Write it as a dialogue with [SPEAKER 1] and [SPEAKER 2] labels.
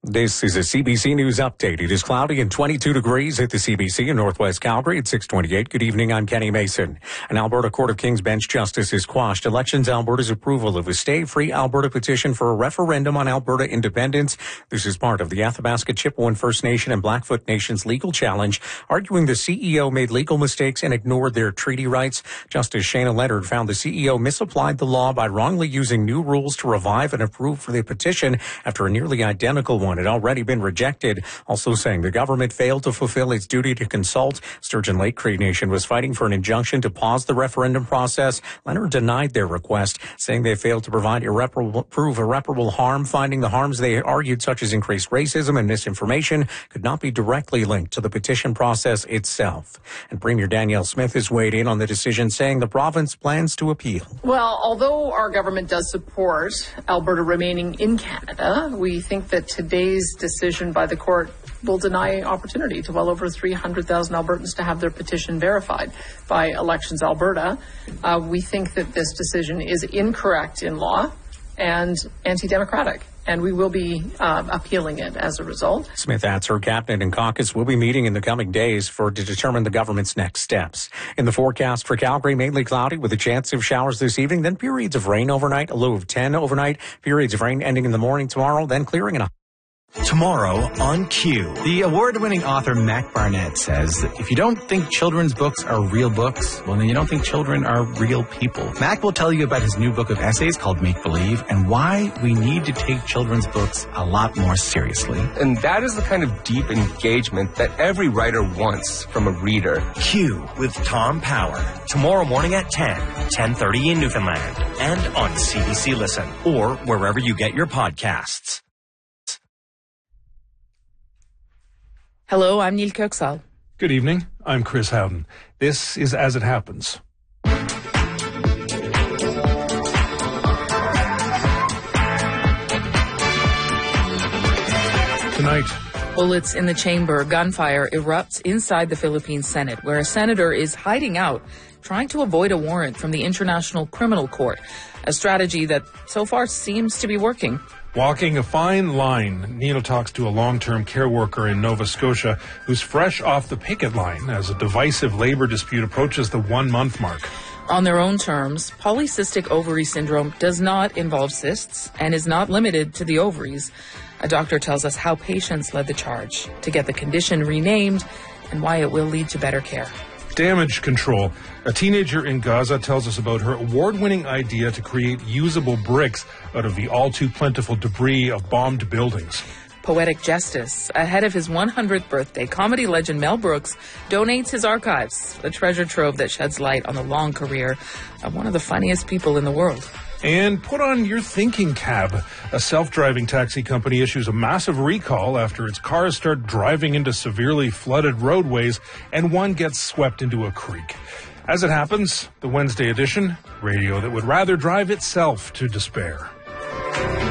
[SPEAKER 1] This is a CBC News update. It is cloudy and 22 degrees at the CBC in Northwest Calgary at 628. Good evening. I'm Kenny Mason. An Alberta Court of King's Bench justice has quashed Elections Alberta's approval of a Stay-Free Alberta petition for a referendum on Alberta independence. This is part of the Athabasca Chippewa First Nation and Blackfoot Nations legal challenge, arguing the CEO made legal mistakes and ignored their treaty rights. Justice Shana Leonard found the CEO misapplied the law by wrongly using new rules to revive and approve for the petition after a nearly identical one had already been rejected, also saying the government failed to fulfill its duty to consult. Sturgeon Lake Cree Nation was fighting for an injunction to pause the referendum process. Leonard denied their request, saying they failed to prove irreparable harm, finding the harms they argued, such as increased racism and misinformation, could not be directly linked to the petition process itself. And Premier Danielle Smith has weighed in on the decision, saying the province plans to appeal.
[SPEAKER 2] Well, although our government does support Alberta remaining in Canada, we think that today's decision by the court will deny opportunity to well over 300,000 Albertans to have their petition verified by Elections Alberta. We think that this decision is incorrect in law and anti-democratic, and we will be appealing it as a result.
[SPEAKER 1] Smith adds her cabinet and caucus will be meeting in the coming days to determine the government's next steps. In the forecast for Calgary, mainly cloudy with a chance of showers this evening, then periods of rain overnight, a low of 10 overnight, periods of rain ending in the morning tomorrow, then clearing in a
[SPEAKER 3] Tomorrow on Q.
[SPEAKER 4] The award-winning author Mac Barnett says that if you don't think children's books are real books, well, then you don't think children are real people. Mac will tell you about his new book of essays called Make Believe and why we need to take children's books a lot more seriously.
[SPEAKER 5] And that is the kind of deep engagement that every writer wants from a reader.
[SPEAKER 3] Q with Tom Power. Tomorrow morning at 10:30 in Newfoundland. And on CBC Listen or wherever you get your podcasts.
[SPEAKER 6] Hello, I'm Neil Kirksall.
[SPEAKER 7] Good evening. I'm Chris Howden. This is As It Happens. Tonight,
[SPEAKER 6] bullets in the chamber, gunfire erupts inside the Philippine Senate, where a senator is hiding out, trying to avoid a warrant from the International Criminal Court, a strategy that so far seems to be working.
[SPEAKER 7] Walking a fine line, Neil talks to a long-term care worker in Nova Scotia who's fresh off the picket line as a divisive labor dispute approaches the 1-month mark.
[SPEAKER 6] On their own terms, polycystic ovary syndrome does not involve cysts and is not limited to the ovaries. A doctor tells us how patients led the charge to get the condition renamed and why it will lead to better care.
[SPEAKER 7] Damage control. A teenager in Gaza tells us about her award-winning idea to create usable bricks out of the all-too-plentiful debris of bombed buildings.
[SPEAKER 6] Poetic justice. Ahead of his 100th birthday, comedy legend Mel Brooks donates his archives, a treasure trove that sheds light on the long career of one of the funniest people in the world.
[SPEAKER 7] And put on your thinking cab. A self-driving taxi company issues a massive recall after its cars start driving into severely flooded roadways and one gets swept into a creek. As it happens, the Wednesday edition, radio that would rather drive itself to despair.